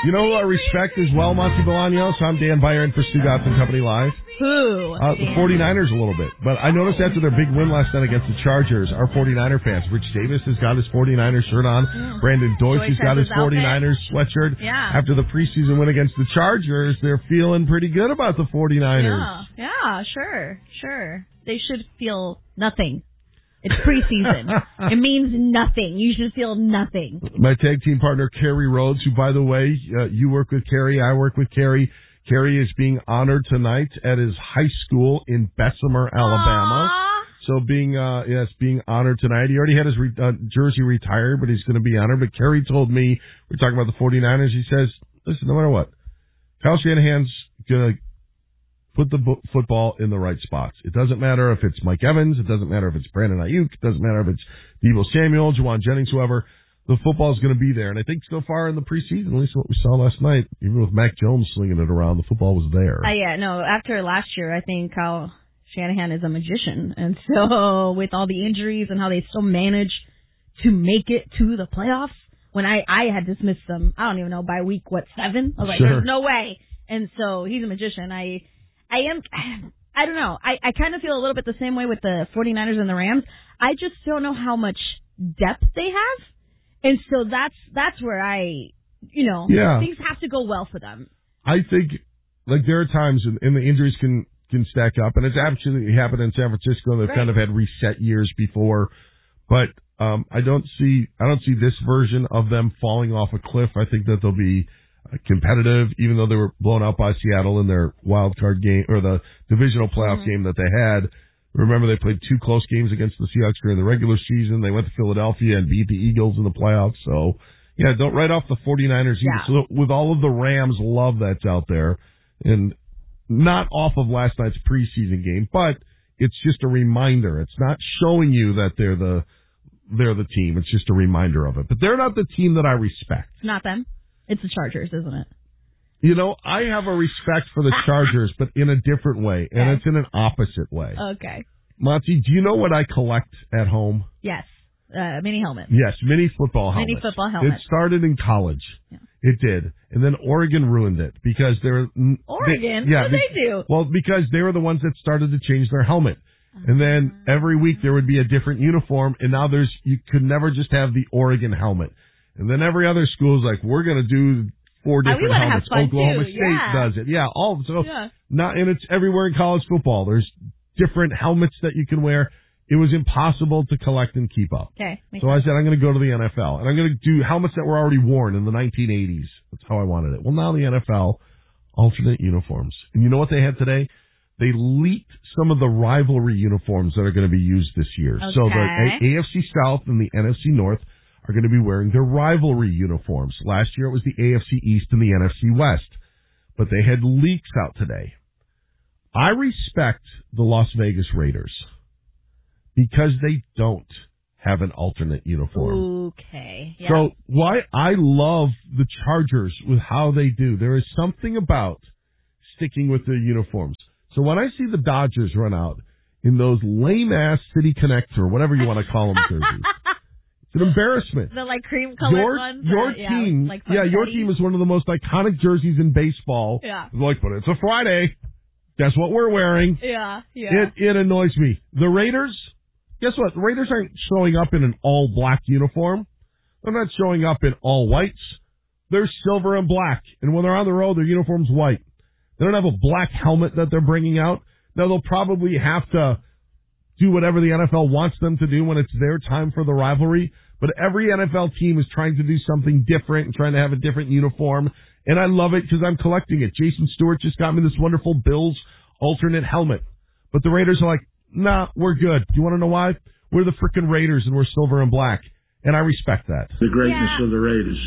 You know who I respect as well, Monty Bolaños? I'm Dan Byron for Stu Gotts and Company Live. Who? The 49ers a little bit. But I noticed after their big win last night against the Chargers, our 49er fans, Rich Davis has got his 49ers shirt on. Yeah. Brandon Deutsch has got his 49ers sweatshirt. Yeah. After the preseason win against the Chargers, they're feeling pretty good about the 49ers. Yeah, sure. They should feel nothing. It's preseason. It means nothing. You should feel nothing. My tag team partner, Kerry Rhodes, who, by the way, you work with Kerry, I work with Kerry. Kerry is being honored tonight at his high school in Bessemer, Alabama. Aww. So being honored tonight. He already had his jersey retired, but he's going to be honored. But Kerry told me, we're talking about the 49ers, he says, listen, no matter what, Kyle Shanahan's going to put the football in the right spots. It doesn't matter if it's Mike Evans. It doesn't matter if it's Brandon Ayuk. It doesn't matter if it's Deebo Samuel, Juwan Jennings, whoever. The football is going to be there. And I think so far in the preseason, at least what we saw last night, even with Mac Jones slinging it around, the football was there. After last year, I think Kyle Shanahan is a magician. And so with all the injuries and how they still manage to make it to the playoffs, when I had dismissed them, I don't even know, by week, 7? I was like, There's no way. And so he's a magician. I don't know. I kind of feel a little bit the same way with the 49ers and the Rams. I just don't know how much depth they have. And so that's where things have to go well for them. I think, there are times, and the injuries can stack up, and it's absolutely happened in San Francisco. They've kind of had reset years before, but I don't see this version of them falling off a cliff. I think that they'll be competitive, even though they were blown out by Seattle in their wild card game or the divisional playoff game that they had. Remember, they played 2 close games against the Seahawks during the regular season. They went to Philadelphia and beat the Eagles in the playoffs. So, don't write off the 49ers either. So with all of the Rams love that's out there, and not off of last night's preseason game, but it's just a reminder. It's not showing you that they're the team. It's just a reminder of it. But they're not the team that I respect. It's not them. It's the Chargers, isn't it? I have a respect for the Chargers, but in a different way, and it's in an opposite way. Okay. Monty, do you know what I collect at home? Yes. Mini helmets. Yes, mini football helmets. Mini football helmets. It started in college. Yeah. It did. And then Oregon ruined it because Oregon? What did they do? Well, because they were the ones that started to change their helmet. And then every week there would be a different uniform, and now you could never just have the Oregon helmet. And then every other school is like, we're going to do 4 different helmets. Oklahoma State does it. Yeah, and it's everywhere in college football. There's different helmets that you can wear. It was impossible to collect and keep up. Okay. So I said, I'm going to go to the NFL, and I'm going to do helmets that were already worn in the 1980s. That's how I wanted it. Well, now the NFL, alternate uniforms. And you know what they had today? They leaked some of the rivalry uniforms that are going to be used this year. Okay. So the AFC South and the NFC North are going to be wearing their rivalry uniforms. Last year it was the AFC East and the NFC West. But they had leaks out today. I respect the Las Vegas Raiders because they don't have an alternate uniform. Okay. Yeah. So why I love the Chargers with how they do. There is something about sticking with their uniforms. So when I see the Dodgers run out in those lame-ass City Connect or whatever you want to call them jerseys, it's an embarrassment. The cream-colored ones? Your team, your team is one of the most iconic jerseys in baseball. Yeah. But it's a Friday. Guess what we're wearing? Yeah. It annoys me. The Raiders, guess what? The Raiders aren't showing up in an all-black uniform. They're not showing up in all whites. They're silver and black. And when they're on the road, their uniform's white. They don't have a black helmet that they're bringing out. Now, they'll probably have to do whatever the NFL wants them to do when it's their time for the rivalry. But every NFL team is trying to do something different and trying to have a different uniform. And I love it because I'm collecting it. Jason Stewart just got me this wonderful Bills alternate helmet. But the Raiders are like, nah, we're good. Do you want to know why? We're the frickin' Raiders and we're silver and black. And I respect that. The greatness of the Raiders.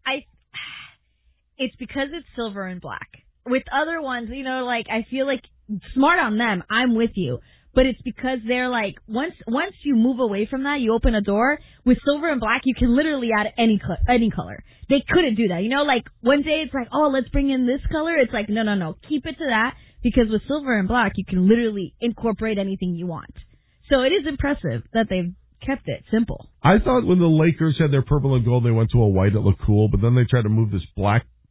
It's because it's silver and black. With other ones, I feel like smart on them. I'm with you. But it's because they're like, once you move away from that, you open a door. With silver and black, you can literally add any color. They couldn't do that. One day it's like, oh, let's bring in this color. It's like, no. Keep it to that. Because with silver and black, you can literally incorporate anything you want. So it is impressive that they've kept it simple. I thought when the Lakers had their purple and gold, they went to a white that looked cool. But then they tried to move this black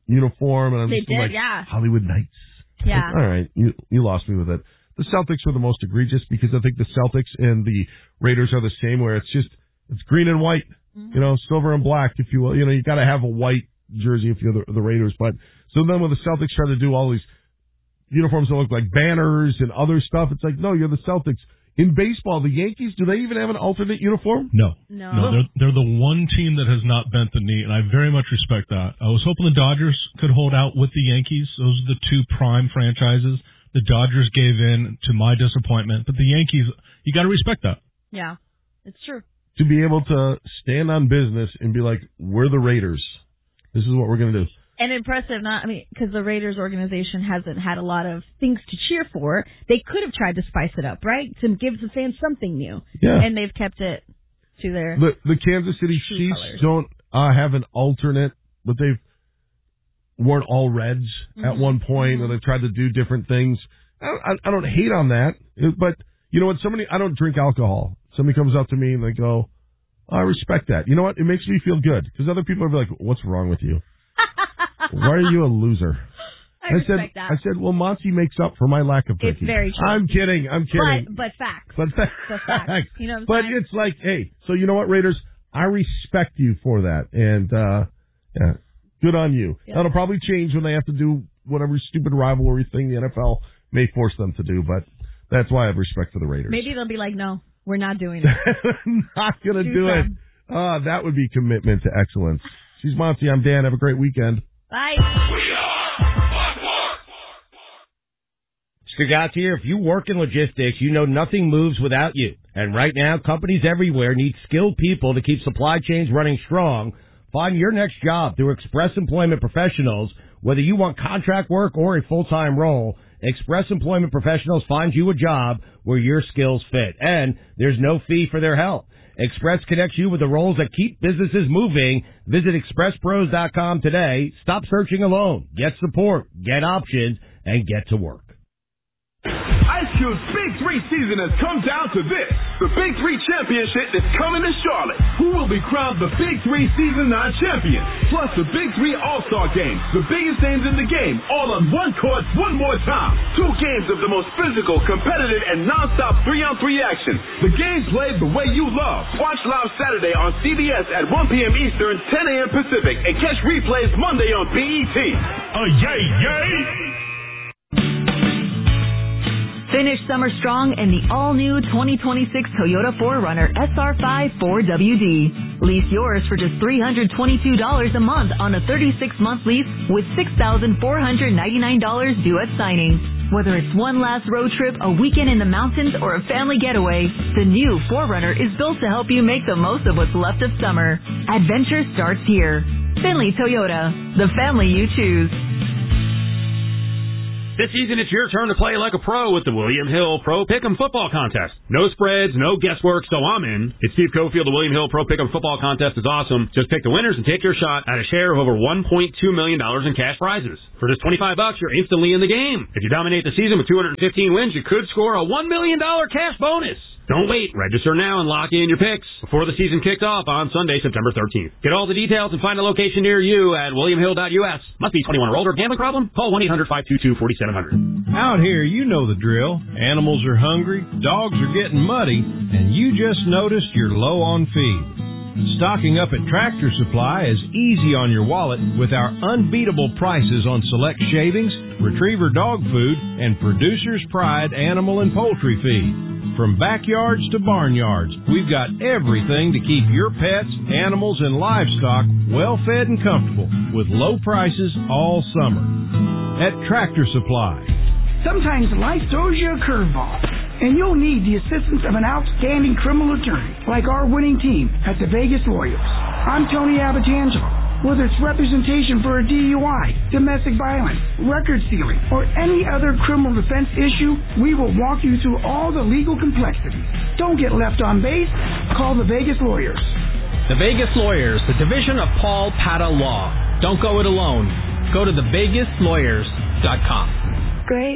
uniform, and I'm They just did, like, yeah. Hollywood Knights. Yeah. Like, all right, you lost me with it. The Celtics were the most egregious because I think the Celtics and the Raiders are the same, where it's green and white, silver and black, if you will. You got to have a white jersey if you're the Raiders. But so then when the Celtics try to do all these uniforms that look like banners and other stuff, it's like, no, you're the Celtics. In baseball, the Yankees, do they even have an alternate uniform? No. They're the one team that has not bent the knee, and I very much respect that. I was hoping the Dodgers could hold out with the Yankees. Those are the two prime franchises. The Dodgers gave in to my disappointment, but the Yankees, you got to respect that. Yeah, it's true. To be able to stand on business and be like, we're the Raiders. This is what we're going to do. And impressive, because the Raiders organization hasn't had a lot of things to cheer for. They could have tried to spice it up, right? To give the fans something new. Yeah. And they've kept it to their The Kansas City Chiefs colors. don't have an alternate, but they've worn all reds at one point, and they've tried to do different things. I don't hate on that, but you know what? I don't drink alcohol. Somebody comes up to me and they go, I respect that. You know what? It makes me feel good, because other people are like, what's wrong with you? Why are you a loser? I respect that. I said, well, Monty makes up for my lack of drinking. It's very true. I'm kidding. But facts. But The facts. You know what I'm but saying? it's like, hey, so you know what, Raiders? I respect you for that. And, yeah, good on you. Yeah. That'll probably change when they have to do whatever stupid rivalry thing the NFL may force them to do, but that's why I have respect for the Raiders. Maybe they'll be like, no, we're not doing it. Not going to do it. That would be commitment to excellence. She's Monty. I'm Dan. Have a great weekend. Bye. Stugatz here. If you work in logistics, you know nothing moves without you. And right now, companies everywhere need skilled people to keep supply chains running strong. Find your next job through Express Employment Professionals. Whether you want contract work or a full-time role, Express Employment Professionals finds you a job where your skills fit. And there's no fee for their help. Express connects you with the roles that keep businesses moving. Visit expresspros.com today. Stop searching alone. Get support, get options, and get to work. Ice Cube's Big 3 season has come down to this. The Big 3 Championship is coming to Charlotte. Who will be crowned the Big 3 Season 9 champion? Plus the Big 3 All-Star Game. The biggest names in the game, all on one court, one more time. 2 games of the most physical, competitive, and non-stop 3-on-3 action. The games played the way you love. Watch live Saturday on CBS at 1 p.m. Eastern, 10 a.m. Pacific, and catch replays Monday on BET. Yay, yay! Finish summer strong in the all-new 2026 Toyota 4Runner SR5 4WD. Lease yours for just $322 a month on a 36-month lease with $6,499 due at signing. Whether it's one last road trip, a weekend in the mountains, or a family getaway, the new 4Runner is built to help you make the most of what's left of summer. Adventure starts here. Finley Toyota, the family you choose. This season, it's your turn to play like a pro with the William Hill Pro Pick'em Football Contest. No spreads, no guesswork, so I'm in. It's Steve Cofield. The William Hill Pro Pick'em Football Contest is awesome. Just pick the winners and take your shot at a share of over $1.2 million in cash prizes. For just $25, you're instantly in the game. If you dominate the season with 215 wins, you could score a $1 million cash bonus. Don't wait. Register now and lock in your picks before the season kicks off on Sunday, September 13th. Get all the details and find a location near you at williamhill.us. Must be 21 or older. Gambling problem? Call 1-800-522-4700. Out here, you know the drill. Animals are hungry, dogs are getting muddy, and you just noticed you're low on feed. Stocking up at Tractor Supply is easy on your wallet with our unbeatable prices on select shavings, retriever dog food, and Producer's Pride animal and poultry feed. From backyards to barnyards, we've got everything to keep your pets, animals, and livestock well fed and comfortable with low prices all summer. At Tractor Supply. Sometimes life throws you a curveball, and you'll need the assistance of an outstanding criminal attorney like our winning team at the Vegas Lawyers. I'm Tony Abatangelo. Whether it's representation for a DUI, domestic violence, record stealing, or any other criminal defense issue, we will walk you through all the legal complexities. Don't get left on base. Call the Vegas Lawyers. The Vegas Lawyers, the division of Paul Pata Law. Don't go it alone. Go to thevegaslawyers.com. Great.